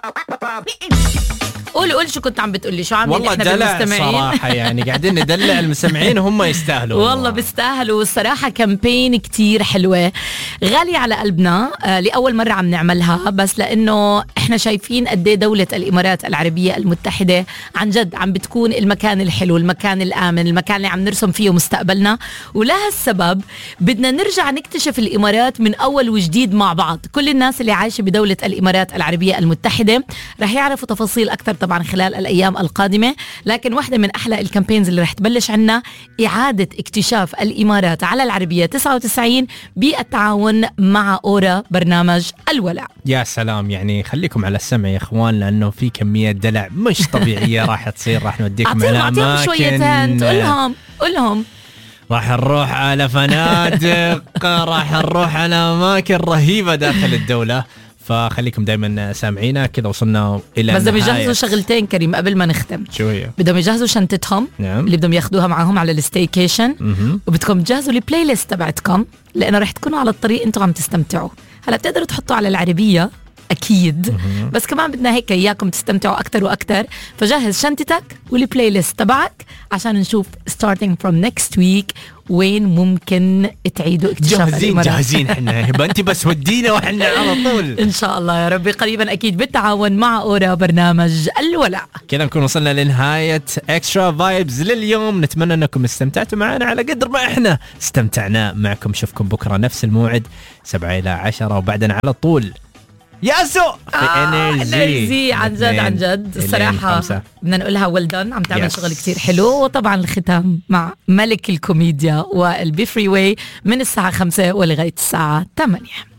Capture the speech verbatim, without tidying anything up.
قول قول شو كنت عم بتقولي، شو عاملين والله احنا دلع بالمستمعين؟ صراحة يعني قاعدين ندلع المستمعين وهم يستاهلوا والله بيستاهلوا. والصراحة كامبين كتير حلوة غالية على قلبنا. آه لأول مرة عم نعملها، بس لأنه احنا شايفين قد ايه دولة الإمارات العربية المتحدة عن جد عم بتكون المكان الحلو، المكان الآمن، المكان اللي عم نرسم فيه مستقبلنا. ولهالسبب بدنا نرجع نكتشف الإمارات من أول وجديد مع بعض. كل الناس اللي عايشة بدولة الإمارات العربية المتحدة رح يعرفوا تفاصيل أكثر طبعا خلال الأيام القادمة. لكن واحدة من أحلى الكامبينز اللي رح تبلش عنا إعادة اكتشاف الإمارات على العربية تسعة وتسعين بالتعاون مع أورا برنامج الولاء. يا سلام، يعني خليكم على السمع يا إخوان، لأنه في كمية دلع مش طبيعية راح تصير. راح نوديكم على أماكن، شويتين تقولهم قولهم راح نروح على فنادق راح نروح على أماكن رهيبة داخل الدولة. فخليكم دايما سامعينا كذا. وصلنا الى بس بدهم يجهزوا شغلتين كريم قبل ما نختم. شو هي؟ بدهم يجهزوا شنطتهم، نعم. اللي بدهم ياخدوها معهم على الستيكيشن، وبدكم تجهزوا البلاي ليست تبعتكم، لانه رح تكونوا على الطريق انتم عم تستمتعوا. هلا بتقدروا تحطوا على العربية أكيد، مم. بس كمان بدنا هيك إياكم تستمتعوا أكتر وأكتر. فجهز شنطتك والبلاي ليست تبعك عشان نشوف starting from next week وين ممكن تعيدوا اكتشاف جاهزين الإمارات. جاهزين احنا هبه، انت بس ودينا واحنا على طول ان شاء الله يا ربي قريبا اكيد بالتعاون مع أورا برنامج الولاء. كذا نكون وصلنا لنهايه اكسترا فايبز لليوم. نتمنى انكم استمتعتوا معنا على قدر ما احنا استمتعنا معكم. شوفكم بكره نفس الموعد سبعة إلى عشرة، وبعدنا على طول ياسو في آه انرجي. عن جد عن جد الصراحه بدنا نقولها ويل دون، عم تعمل yes. شغل كتير حلو. وطبعا الختام مع ملك الكوميديا والبي فري واي من الساعه خمسة ولغايه الساعه ثمانية.